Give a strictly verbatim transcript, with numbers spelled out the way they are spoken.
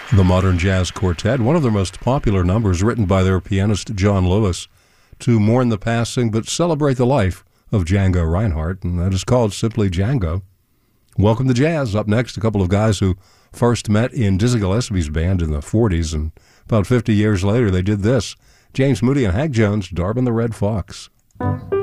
The Modern Jazz Quartet, one of their most popular numbers written by their pianist John Lewis to mourn the passing but celebrate the life of Django Reinhardt, and that is called simply Django. Welcome to Jazz. Up next, a couple of guys who first met in Dizzy Gillespie's band in the forties, and about fifty years later they did this. James Moody and Hank Jones, Darwin the Red Fox.